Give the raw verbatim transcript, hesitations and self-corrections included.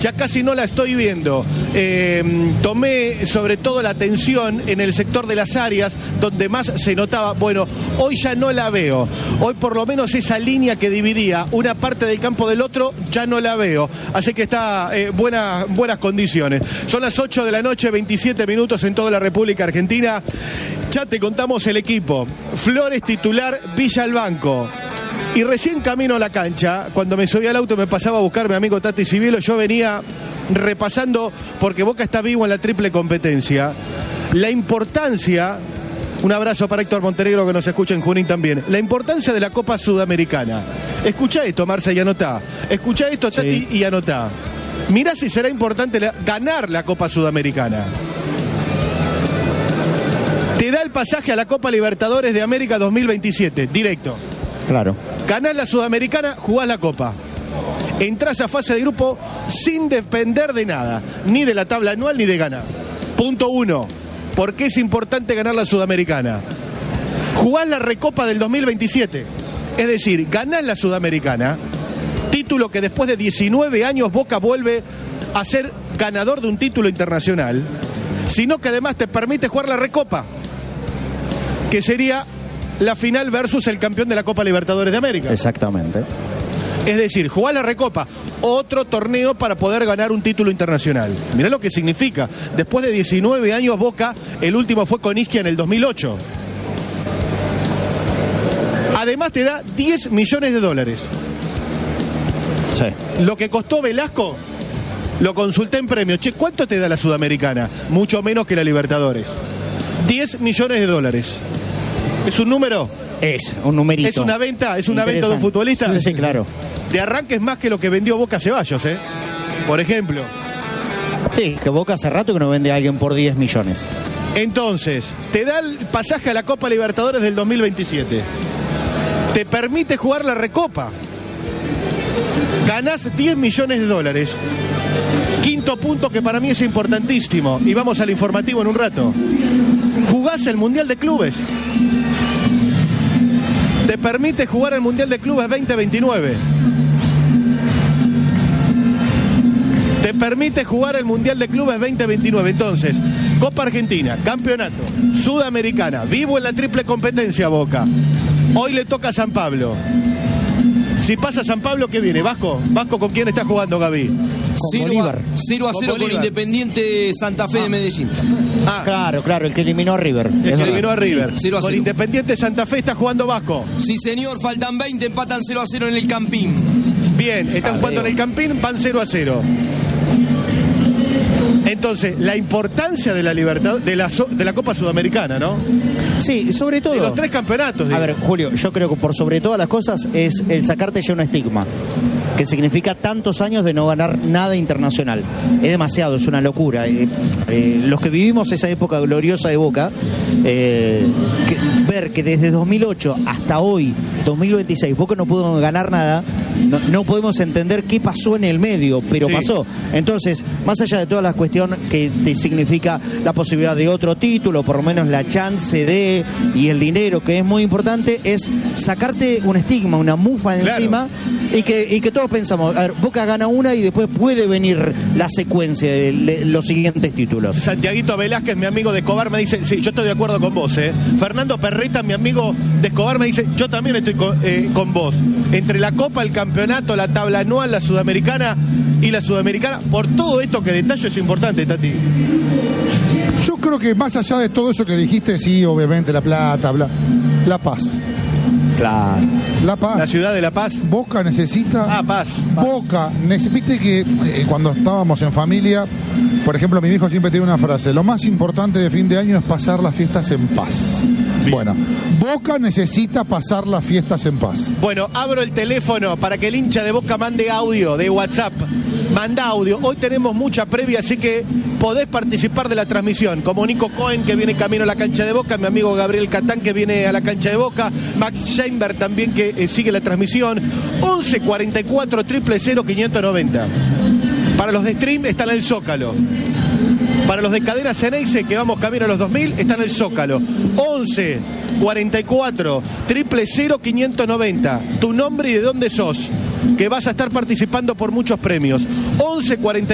ya casi no la estoy viendo. Eh, tomé sobre todo la atención en el sector de las áreas donde más se notaba. Bueno, hoy ya no la veo. Hoy por lo menos esa línea que dividía una parte del campo del otro ya no la veo. Así que está en eh, buena, buenas condiciones. Son las ocho de la noche, veintisiete minutos en toda la República Argentina. Ya te contamos el equipo. Flores titular, Villa al banco. Y recién camino a la cancha, cuando me subí al auto me pasaba a buscar mi amigo Tati Civilo, yo venía repasando, porque Boca está vivo en la triple competencia, la importancia, un abrazo para Héctor Montenegro que nos escucha en Junín también, la importancia de la Copa Sudamericana. Escuchá esto, Marce, y anotá. Escuchá esto, Tati, sí. y anotá. Mirá si será importante la, ganar la Copa Sudamericana. Te da el pasaje a la Copa Libertadores de América dos mil veintisiete, directo. Claro. Ganás la Sudamericana, jugás la Copa. Entrás a fase de grupo sin depender de nada, ni de la tabla anual ni de ganar. Punto uno. ¿Por qué es importante ganar la Sudamericana? Jugás la Recopa del dos mil veintisiete. Es decir, ganás la Sudamericana, título que después de diecinueve años Boca vuelve a ser ganador de un título internacional, sino que además te permite jugar la Recopa, que sería la final versus el campeón de la Copa Libertadores de América. Exactamente. Es decir, jugar la Recopa, otro torneo para poder ganar un título internacional. Mirá lo que significa. Después de diecinueve años Boca, el último fue con Isquia en el dos mil ocho. Además te da diez millones de dólares. Sí. Lo que costó Velasco, lo consulté en premio. Che, ¿cuánto te da la Sudamericana? Mucho menos que la Libertadores. diez millones de dólares. ¿Es un número? Es un numerito. ¿Es una venta? ¿Es una venta de un futbolista? Sí, sí, claro. De arranque es más que lo que vendió Boca Ceballos, ¿eh? Por ejemplo. Sí, que Boca hace rato que no vende a alguien por diez millones. Entonces, te da el pasaje a la Copa Libertadores del dos mil veintisiete. Te permite jugar la Recopa. Ganás diez millones de dólares. Quinto punto que para mí es importantísimo. Y vamos al informativo en un rato. Jugás el Mundial de Clubes. Te permite jugar el Mundial de Clubes veinte veintinueve. Te permite jugar el Mundial de Clubes veinte veintinueve. Entonces, Copa Argentina, Campeonato, Sudamericana, vivo en la triple competencia Boca. Hoy le toca a San Pablo. Si pasa San Pablo, ¿qué viene? ¿Vasco? ¿Vasco con quién está jugando, Gaby? cero a cero con Independiente Santa Fe ah. de Medellín. Ah, claro, claro, el que eliminó a River. El que eliminó a River. Sí, cero a cero. Con Independiente Santa Fe está jugando Vasco. Sí, señor, faltan veinte, empatan cero a cero en el Campín. Bien, están ah, jugando en el Campín, van cero a cero. Entonces, la importancia de la libertad, de la, de la Copa Sudamericana, ¿no? Sí, sobre todo. De los tres campeonatos. A ver, Julio, yo creo que por sobre todas las cosas es el sacarte ya un estigma, que significa tantos años de no ganar nada internacional. Es demasiado, es una locura. Eh, eh, los que vivimos esa época gloriosa de Boca, eh, que, ver que desde dos mil ocho hasta hoy, dos mil veintiséis, Boca no pudo ganar nada, no, no podemos entender qué pasó en el medio, pero sí. pasó. Entonces, más allá de toda la cuestión que te significa la posibilidad de otro título, por lo menos la chance de, y el dinero, que es muy importante, es sacarte un estigma, una mufa de claro. encima, y que, y que todos pensamos, a ver, Boca gana una y después puede venir la secuencia de, de los siguientes títulos. Santiaguito Velázquez, mi amigo de Escobar, me dice, sí, yo estoy de acuerdo con vos, ¿eh? Fernando Perreta, mi amigo de Escobar, me dice, yo también estoy con, eh, con vos. Entre la Copa, el campeonato, la tabla anual, la Sudamericana y la Sudamericana, por todo esto que detallo es importante, Tati. Yo creo que más allá de todo eso que dijiste, sí, obviamente, la plata, bla, la paz. Claro. La Paz. La ciudad de La Paz. Boca necesita. Ah, Paz. Boca. Viste que eh, cuando estábamos en familia, por ejemplo, mi viejo siempre tiene una frase: lo más importante de fin de año es pasar las fiestas en paz. Bien. Bueno, Boca necesita pasar las fiestas en paz. Bueno, abro el teléfono para que el hincha de Boca mande audio de WhatsApp. Manda audio. Hoy tenemos mucha previa, así que podés participar de la transmisión. Como Nico Cohen, que viene camino a la cancha de Boca, mi amigo Gabriel Catán, que viene a la cancha de Boca, Max Scheinberg también, que eh, sigue la transmisión. once cuarenta y cuatro, cero cero, quinientos noventa. Para los de stream está en el Zócalo. Para los de cadena Ceneice, que vamos camino a los dos mil, está en el Zócalo. once cuarenta y cuatro, cero cero, quinientos noventa. Tu nombre y de dónde sos, que vas a estar participando por muchos premios. once cuarenta y cuatro